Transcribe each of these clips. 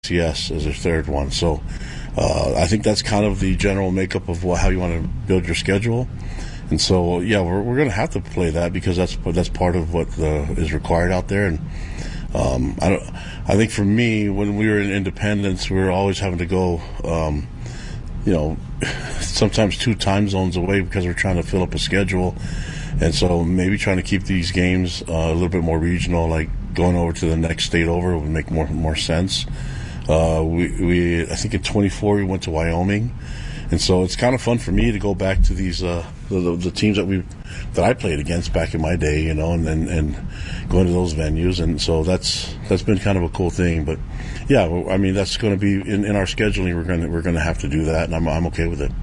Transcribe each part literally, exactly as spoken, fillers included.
C S as their third one. So uh, I think that's kind of the general makeup of what, how you want to build your schedule. And so, yeah, we're we're going to have to play that because that's that's part of what the, is required out there. And um, I don't. I think for me, when we were in Independence, we were always having to go, um, you know, sometimes two time zones away because we're trying to fill up a schedule. And so maybe trying to keep these games uh, a little bit more regional, like going over to the next state over, would make more more sense. Uh, we we I think in twenty-four we went to Wyoming. And so it's kind of fun for me to go back to these uh, the, the teams that we that I played against back in my day, you know, and, and, and going to those venues. And so that's that's been kind of a cool thing. But yeah, I mean that's going to be in, in our scheduling. We're going to we're going to have to do that, and I'm I'm okay with it.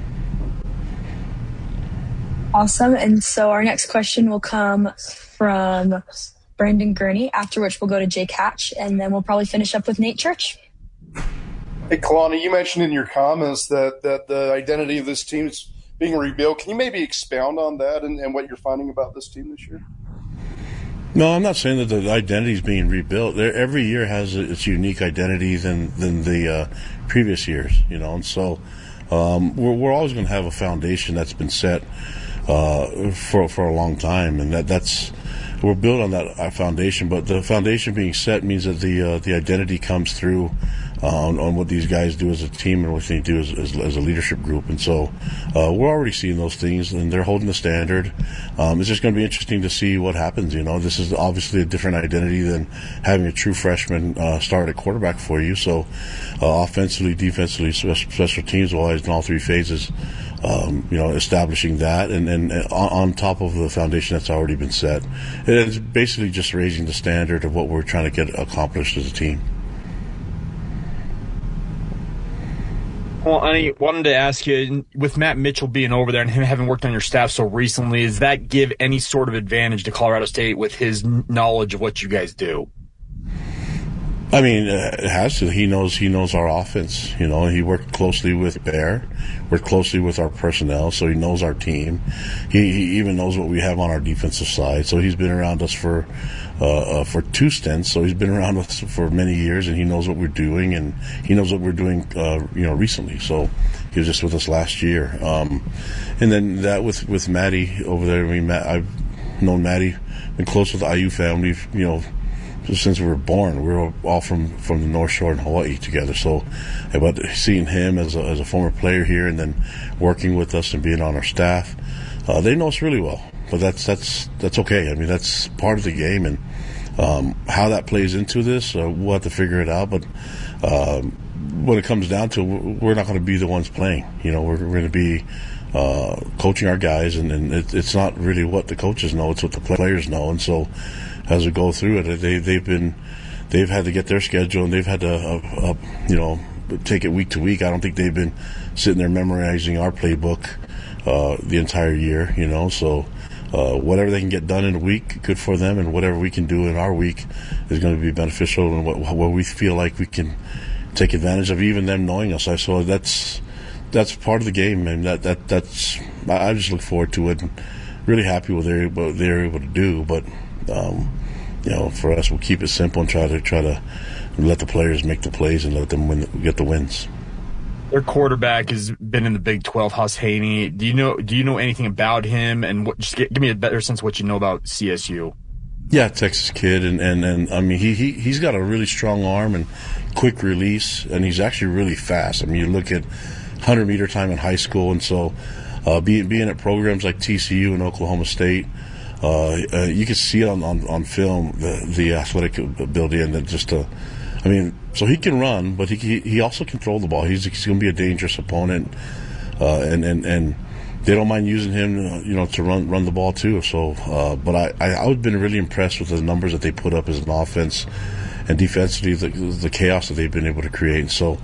Awesome. And so our next question will come from Brandon Gurney. After which we'll go to Jake Hatch, and then we'll probably finish up with Nate Church. Hey, Kalani, you mentioned in your comments that, that the identity of this team is being rebuilt. Can you maybe expound on that and, and what you're finding about this team this year? No, I'm not saying that the identity is being rebuilt. There, every year has its unique identity than than the uh, previous years, you know. And so um, we're we're always going to have a foundation that's been set uh, for for a long time, and that that's we're built on that foundation. But the foundation being set means that the uh, the identity comes through. Uh, on, on what these guys do as a team and what they do as, as, as a leadership group. And so uh, we're already seeing those things, and they're holding the standard. Um, it's just going to be interesting to see what happens. You know, this is obviously a different identity than having a true freshman uh, start at quarterback for you. So uh, offensively, defensively, special teams-wise, in all three phases, um, you know, establishing that and, and on, on top of the foundation that's already been set. It's basically just raising the standard of what we're trying to get accomplished as a team. Well, I wanted to ask you, with Matt Mitchell being over there and him having worked on your staff so recently, does that give any sort of advantage to Colorado State with his knowledge of what you guys do? I mean, uh, it has to. He knows he knows our offense. You know, he worked closely with Bear, worked closely with our personnel, so he knows our team. He, he even knows what we have on our defensive side. So he's been around us for uh, uh, for two stints. So he's been around us for many years, and he knows what we're doing, and he knows what we're doing. Uh, you know, recently. So he was just with us last year. Um, and then that with with Maddie over there. I mean, Matt, I've known Maddie, been close with the I U family. You know. Since we were born, we were all from, from the North Shore in Hawaii together. So, but seeing him as a, as a former player here and then working with us and being on our staff, uh, they know us really well. But that's that's that's okay. I mean, that's part of the game, and um, how that plays into this, uh, we'll have to figure it out. But um, when it comes down to it, we're not going to be the ones playing. You know, we're, we're going to be uh, coaching our guys, and, and it, it's not really what the coaches know; it's what the players know, and so. As we go through it, they they've been they've had to get their schedule, and they've had to uh, uh, you know take it week to week. I don't think they've been sitting there memorizing our playbook uh, the entire year, you know. So uh, whatever they can get done in a week, good for them, and whatever we can do in our week is going to be beneficial, and what, what we feel like we can take advantage of, even them knowing us. I so that's that's part of the game, and that that that's I, I just look forward to it, and really happy with what they're able to do, but. Um, you know, for us, we'll keep it simple and try to try to let the players make the plays and let them win, get the wins. Their quarterback has been in the Big twelve, Huss Haney. Do you know? Do you know anything about him? And what, just get, give me a better sense of what you know about C S U. Yeah, Texas kid, and, and, and I mean he, he he's got a really strong arm and quick release, and he's actually really fast. I mean, you look at hundred meter time in high school, and so uh, being being at programs like T C U and Oklahoma State. Uh, uh, you can see it on, on, on film, the, the athletic ability, and then just, uh, I mean, so he can run, but he he, he also can throw the ball. He's, he's going to be a dangerous opponent, uh, and, and, and they don't mind using him, uh, you know, to run run the ball too. So, uh, but I, I, I've been really impressed with the numbers that they put up as an offense, and defensively, the, the chaos that they've been able to create. So,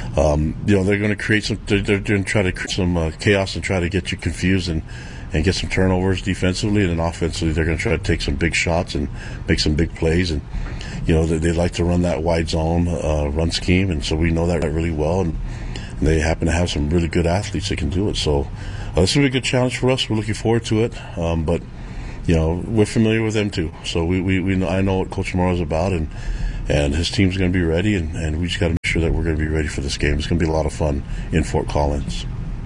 um, you know, they're going to create some, they're, they're going to try to create some uh, chaos and try to get you confused and, and get some turnovers defensively, and then offensively they're going to try to take some big shots and make some big plays. And, you know, they, they like to run that wide zone uh, run scheme, and so we know that really well. And, and they happen to have some really good athletes that can do it. So uh, this will be a good challenge for us. We're looking forward to it. Um, but, you know, we're familiar with them too. So we, we, we know, I know what Coach Morrow is about, and and his team's going to be ready, and, and we just got to make sure that we're going to be ready for this game. It's going to be a lot of fun in Fort Collins.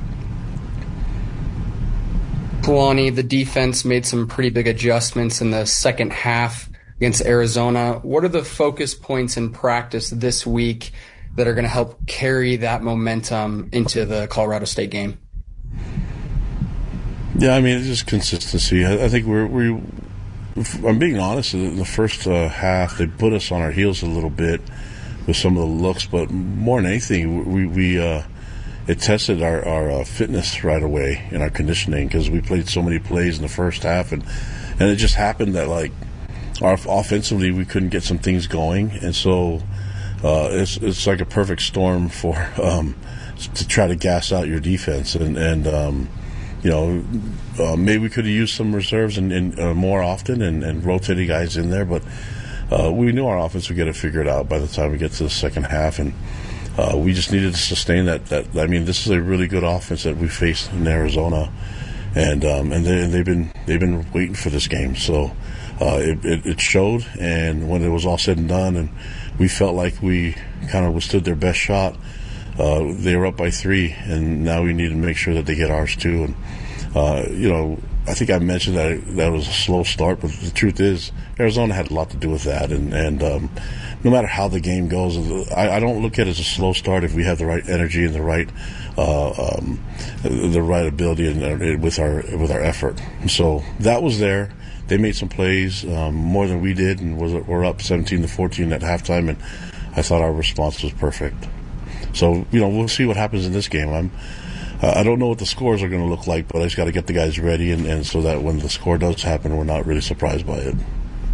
Kalani, the defense made some pretty big adjustments in the second half against Arizona. What are the focus points in practice this week that are going to help carry that momentum into the Colorado State game? Yeah, I mean, it's just consistency. I, I think we're, we, if I'm being honest, in the first uh, half, they put us on our heels a little bit with some of the looks, but more than anything, we, we uh, it tested our, our uh, fitness right away and our conditioning, because we played so many plays in the first half, and, and it just happened that, like, our offensively, we couldn't get some things going, and so uh, it's it's like a perfect storm for um, to try to gas out your defense, and and um, you know uh, maybe we could have used some reserves and, and uh, more often and, and rotating guys in there, but uh, we knew our offense would get it figured out by the time we get to the second half, and uh, we just needed to sustain that. That I mean, this is a really good offense that we faced in Arizona, and um, and they, they've been they've been waiting for this game, so. Uh, it, it, it showed, and when it was all said and done, and we felt like we kind of withstood their best shot, uh, they were up by three, and now we need to make sure that they get ours too. And uh, you know, I think I mentioned that that was a slow start, but the truth is, Arizona had a lot to do with that. And and um, no matter how the game goes, I, I don't look at it as a slow start if we have the right energy and the right uh, um, the right ability and uh, with our with our effort. So that was there. They made some plays um, more than we did, and was, we're up seventeen to fourteen at halftime, and I thought our response was perfect. So, you know, we'll see what happens in this game. I'm, uh, I don't know what the scores are going to look like, but I just got to get the guys ready, and, and so that when the score does happen, we're not really surprised by it.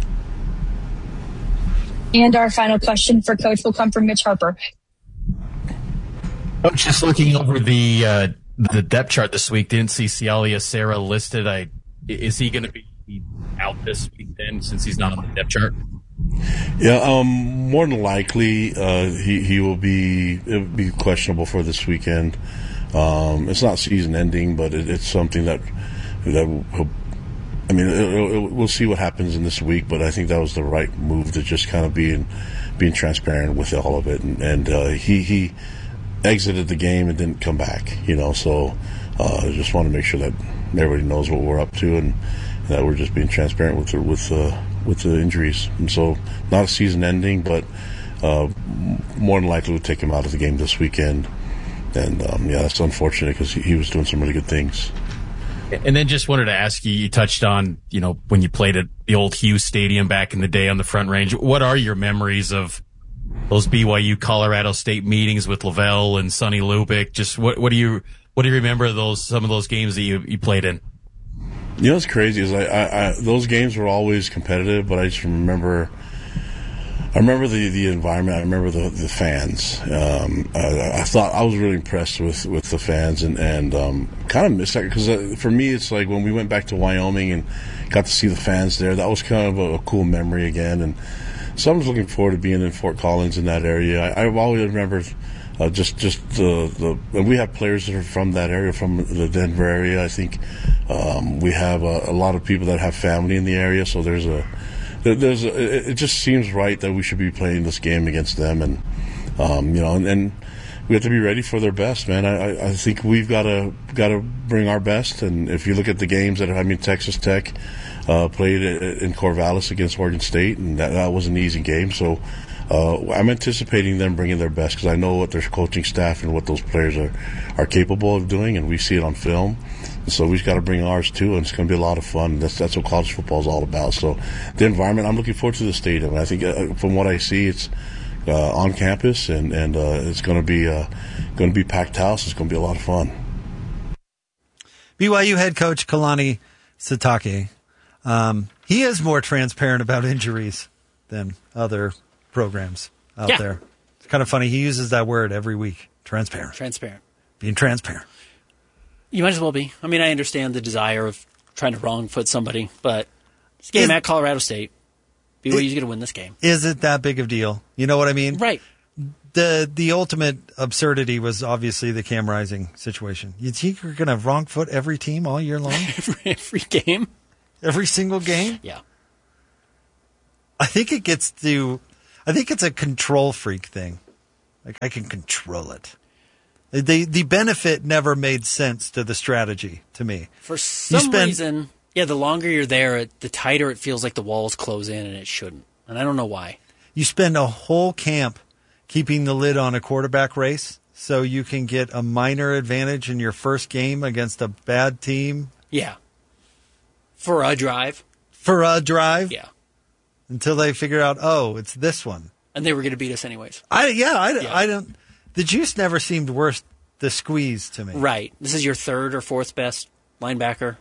And our final question for Coach will come from Mitch Harper. Coach, just looking over the uh, the depth chart this week, didn't see Cialia Serra listed. I is he going to be out this week then, since he's not on the depth chart? Yeah, um, more than likely, uh, he he will be it will be questionable for this weekend. Um, it's not season ending, but it, it's something that that he'll, I mean, it, it, we'll see what happens in this week. But I think that was the right move to just kind of being being transparent with all of it, and, and uh, he he exited the game and didn't come back. You know, so uh, I just want to make sure that everybody knows what we're up to, and that we're just being transparent with the, with uh, with the injuries. And so, not a season ending, but uh, more than likely we'll take him out of the game this weekend. And um, yeah, that's unfortunate because he, he was doing some really good things. And then just wanted to ask you, you touched on, you know, when you played at the old Hughes Stadium back in the day on the Front Range. What are your memories of those B Y U Colorado State meetings with Lavelle and Sonny Lubick? Just what what do you what do you remember of those some of those games that you, you played in? You know what's crazy is I, I, I those games were always competitive, but I just remember I remember the, the environment. I remember the the fans. Um, I, I thought I was really impressed with, with the fans, and and um, kind of missed that because for me it's like when we went back to Wyoming and got to see the fans there. That was kind of a, a cool memory again, and so I'm just looking forward to being in Fort Collins in that area. I, I've always remembered. Uh, just, just the, the, and we have players that are from that area, from the Denver area. I think um, we have a, a lot of people that have family in the area. So there's a, there's a, it just seems right that we should be playing this game against them, and um, you know, and, and we have to be ready for their best, man. I, I think we've got to got to bring our best. And if you look at the games that I mean, Texas Tech uh, played in Corvallis against Oregon State, and that, that was an easy game. So. Uh, I'm anticipating them bringing their best because I know what their coaching staff and what those players are, are capable of doing, and we see it on film. And so we've got to bring ours too, and it's going to be a lot of fun. That's that's what college football is all about. So the environment, I'm looking forward to the stadium. I think uh, from what I see, it's uh, on campus, and and uh, it's going to be uh, going to be packed house. It's going to be a lot of fun. B Y U head coach Kalani Sitake, um, he is more transparent about injuries than other programs out yeah. there. It's kind of funny. He uses that word every week. Transparent. Transparent. Being transparent. You might as well be. I mean, I understand the desire of trying to wrong foot somebody, but this game is, at Colorado State, B Y U's going to win this game. Is it that big of a deal? You know what I mean? Right. The the ultimate absurdity was obviously the Cam Rising situation. You think you're going to wrong foot every team all year long? every, every game? Every single game? Yeah. I think it gets to... I think it's a control freak thing. Like, I can control it. The the benefit never made sense to the strategy to me. For some spend, reason, yeah, the longer you're there, the tighter it feels like the walls close in, and it shouldn't. And I don't know why. You spend a whole camp keeping the lid on a quarterback race so you can get a minor advantage in your first game against a bad team. Yeah. For a drive. For a drive? Yeah. Until they figure out, oh, it's this one. And they were going to beat us anyways. I yeah, I, yeah. I don't. The juice never seemed worth the squeeze to me. Right. This is your third or fourth best linebacker.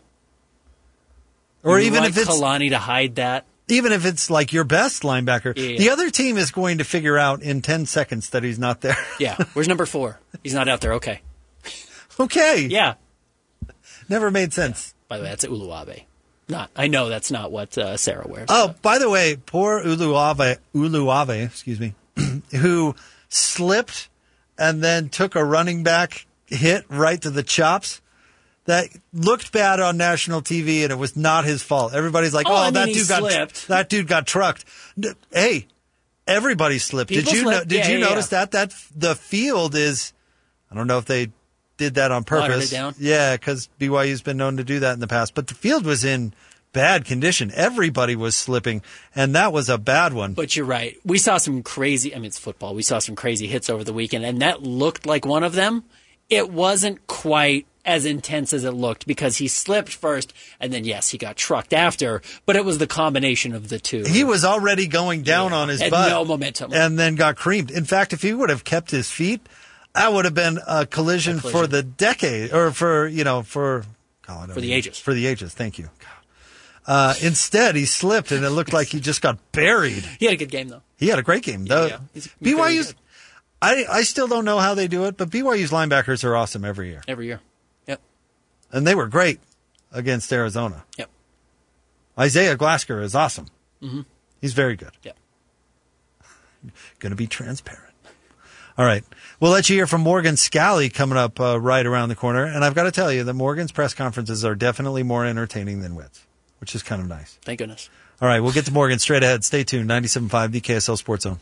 Or you even like if it's Kalani to hide that. Even if it's like your best linebacker, yeah, yeah. the other team is going to figure out in ten seconds that he's not there. Yeah. Where's number four? He's not out there. Okay. Okay. Yeah. Never made sense. Yeah. By the way, that's Uluave. Not. I know that's not what uh, Sarah wears. Oh, but. By the way, poor Uluave, Uluave, excuse me, who slipped and then took a running back hit right to the chops. That looked bad on national T V, and it was not his fault. Everybody's like, oh, oh I mean, that he dude got slipped. that dude got trucked. Hey, everybody slipped. People did you slipped. know, did yeah, you yeah, notice yeah. that? That the field is, I don't know if they did that on Watered purpose. it down? Yeah, because B Y U's been known to do that in the past. But the field was in bad condition. Everybody was slipping, and that was a bad one. But you're right. We saw some crazy, I mean, it's football. We saw some crazy hits over the weekend, and that looked like one of them. It wasn't quite as intense as it looked because he slipped first, and then, yes, he got trucked after, but it was the combination of the two. He was already going down yeah. on his and butt. no momentum. And then got creamed. In fact, if he would have kept his feet, that would have been a collision, a collision. for the decade, or for, you know, for... God, for the ages. For the ages, thank you. God. Uh, instead, he slipped, and it looked like he just got buried. He had a good game, though. He had a great game. Yeah, though. yeah. He's B Y U's... good. I, I still don't know how they do it, but B Y U's linebackers are awesome every year. Every year. Yep. And they were great against Arizona. Yep. Isaiah Glasker is awesome. Mm-hmm. He's very good. Yep. Going to be transparent. All right. We'll let you hear from Morgan Scalley coming up uh, right around the corner. And I've got to tell you that Morgan's press conferences are definitely more entertaining than Witt's, which is kind of nice. Thank goodness. All right. We'll get to Morgan straight ahead. Stay tuned. ninety-seven point five, the K S L Sports Zone.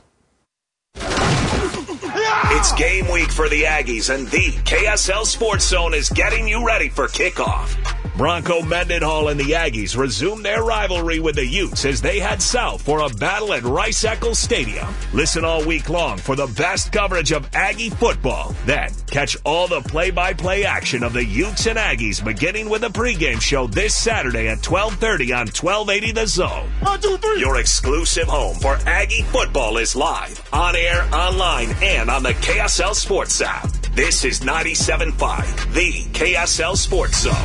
It's game week for the Aggies, and the K S L Sports Zone is getting you ready for kickoff. Bronco Mendenhall and the Aggies resume their rivalry with the Utes as they head south for a battle at Rice-Eccles Stadium. Listen all week long for the best coverage of Aggie football. Then catch all the play-by-play action of the Utes and Aggies beginning with a pregame show this Saturday at twelve thirty on twelve eighty The Zone. One, two, three. Your exclusive home for Aggie football is live, on air, online, and on the K S L Sports app. This is ninety-seven point five, the K S L Sports Zone.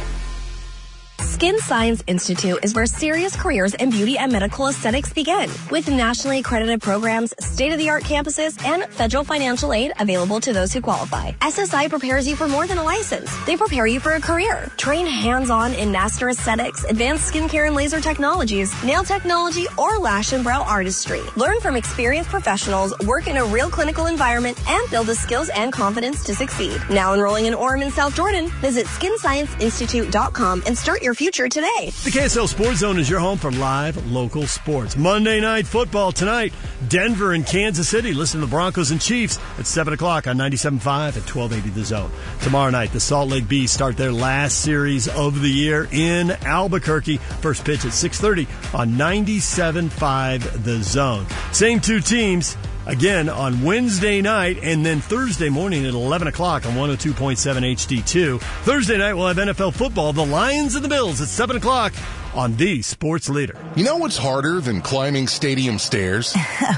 Skin Science Institute is where serious careers in beauty and medical aesthetics begin. With nationally accredited programs, state-of-the-art campuses, and federal financial aid available to those who qualify. S S I prepares you for more than a license. They prepare you for a career. Train hands-on in master aesthetics, advanced skincare and laser technologies, nail technology, or lash and brow artistry. Learn from experienced professionals, work in a real clinical environment, and build the skills and confidence to succeed. Now enrolling in Orem and South Jordan, visit skin science institute dot com and start your future today. The K S L Sports Zone is your home for live local sports. Monday Night Football tonight, Denver and Kansas City. Listen to the Broncos and Chiefs at seven o'clock on ninety-seven point five at twelve eighty The Zone. Tomorrow night, the Salt Lake Bees start their last series of the year in Albuquerque. First pitch at six thirty on ninety-seven point five The Zone. Same two teams again on Wednesday night, and then Thursday morning at eleven o'clock on one oh two point seven H D two. Thursday night we'll have N F L football, the Lions and the Bills at seven o'clock on the Sports Leader. You know what's harder than climbing stadium stairs?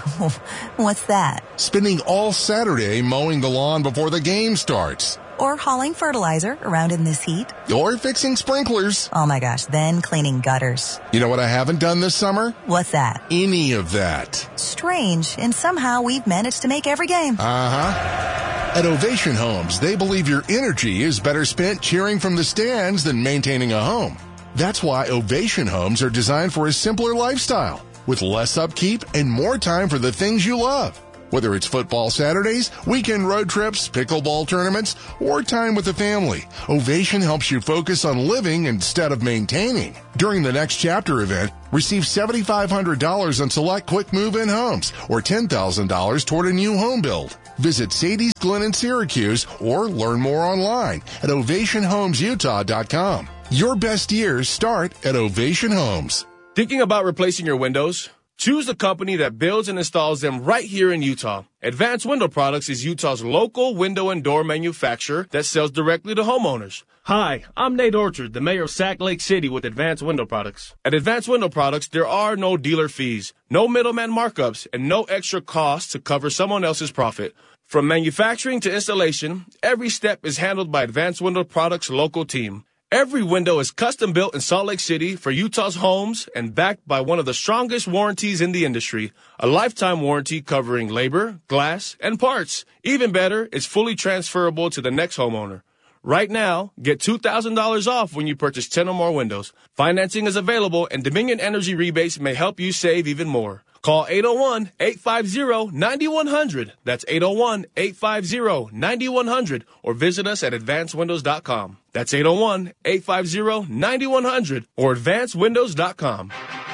What's that? Spending all Saturday mowing the lawn before the game starts. Or hauling fertilizer around in this heat. Or fixing sprinklers. Oh my gosh, then cleaning gutters. You know what I haven't done this summer? What's that? Any of that. Strange, and somehow we've managed to make every game. Uh-huh. At Ovation Homes, they believe your energy is better spent cheering from the stands than maintaining a home. That's why Ovation Homes are designed for a simpler lifestyle, with less upkeep and more time for the things you love. Whether it's football Saturdays, weekend road trips, pickleball tournaments, or time with the family, Ovation helps you focus on living instead of maintaining. During the Next Chapter event, receive seven thousand five hundred dollars on select quick move-in homes or ten thousand dollars toward a new home build. Visit Sadie's Glen in Syracuse or learn more online at ovation homes utah dot com. Your best years start at Ovation Homes. Thinking about replacing your windows? Choose the company that builds and installs them right here in Utah. Advanced Window Products is Utah's local window and door manufacturer that sells directly to homeowners. Hi, I'm Nate Orchard, the mayor of Sac Lake City with Advanced Window Products. At Advanced Window Products, there are no dealer fees, no middleman markups, and no extra costs to cover someone else's profit. From manufacturing to installation, every step is handled by Advanced Window Products' local team. Every window is custom built in Salt Lake City for Utah's homes and backed by one of the strongest warranties in the industry, a lifetime warranty covering labor, glass, and parts. Even better, it's fully transferable to the next homeowner. Right now, get two thousand dollars off when you purchase ten or more windows. Financing is available, and Dominion Energy rebates may help you save even more. Call eight oh one, eight five zero, nine one zero zero. That's eight oh one, eight five zero, nine one zero zero. Or visit us at advanced windows dot com. That's eight oh one, eight five zero, nine one zero zero or advanced windows dot com.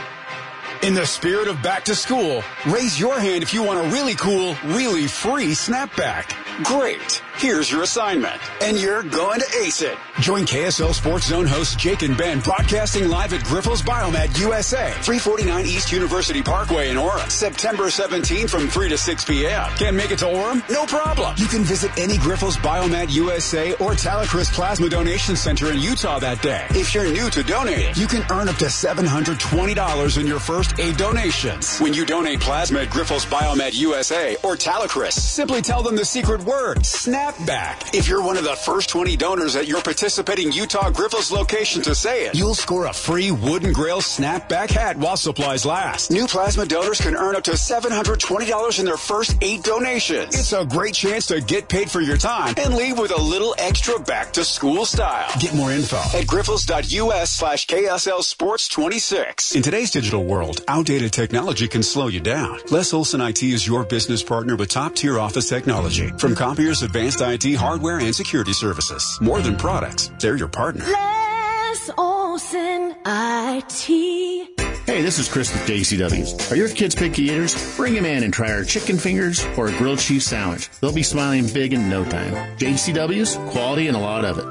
In the spirit of back to school, raise your hand if you want a really cool, really free snapback. Great. Here's your assignment. And you're going to ace it. Join K S L Sports Zone hosts Jake and Ben broadcasting live at Grifols Biomed U S A, three forty-nine East University Parkway in Orem, September seventeenth from three to six p.m. Can't make it to Orem? No problem. You can visit any Grifols Biomed U S A or Talacris Plasma Donation Center in Utah that day. If you're new to donating, you can earn up to seven hundred twenty dollars in your first eight donations. When you donate plasma at Grifols Biomed U S A or Talacris, simply tell them the secret word, snapback. If you're one of the first twenty donors at your participating Utah Grifols location to say it, you'll score a free Wooden Grail snapback hat while supplies last. New plasma donors can earn up to seven hundred twenty dollars in their first eight donations. It's a great chance to get paid for your time and leave with a little extra back to school style. Get more info at grifols.us slash KSL Sports 26. In today's digital world, outdated technology can slow you down. Les Olson I T is your business partner with top-tier office technology. From Compier's advanced I T hardware and security services. More than products, they're your partner. Les Olson I T. Hey, this is Chris with J C W's. Are your kids picky eaters? Bring them in and try our chicken fingers or a grilled cheese sandwich. They'll be smiling big in no time. J C W's, quality and a lot of it.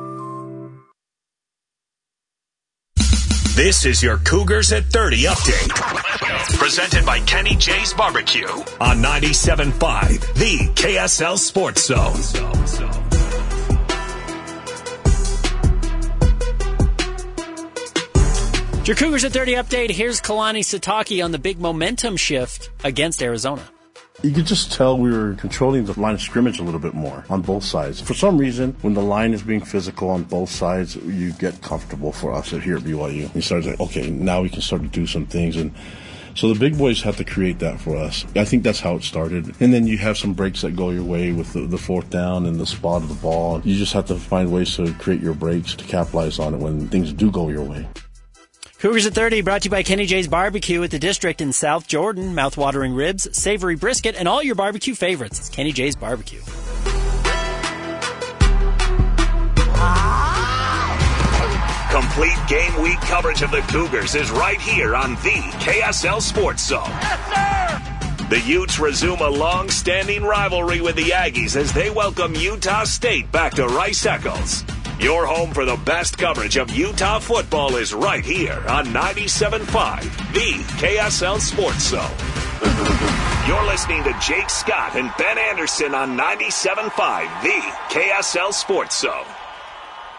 This is your Cougars at thirty update. Presented by Kenny J's Barbecue on ninety-seven point five, the K S L Sports Zone. Your Cougars at thirty update. Here's Kalani Sitake on the big momentum shift against Arizona. You could just tell we were controlling the line of scrimmage a little bit more on both sides. For some reason, when the line is being physical on both sides, you get comfortable for us here at B Y U. You start to, okay, now we can start to do some things. And so the big boys have to create that for us. I think that's how it started. And then you have some breaks that go your way with the, the fourth down and the spot of the ball. You just have to find ways to create your breaks to capitalize on it when things do go your way. Cougars at thirty brought to you by Kenny J's Barbecue at the District in South Jordan. Mouth-watering ribs, savory brisket, and all your barbecue favorites. It's Kenny J's Barbecue. Complete game week coverage of the Cougars is right here on the K S L Sports Zone. Yes, sir! The Utes resume a long-standing rivalry with the Aggies as they welcome Utah State back to Rice-Eccles. Your home for the best coverage of Utah football is right here on ninety-seven point five, the K S L Sports Zone. You're listening to Jake Scott and Ben Anderson on ninety-seven point five, the K S L Sports Zone.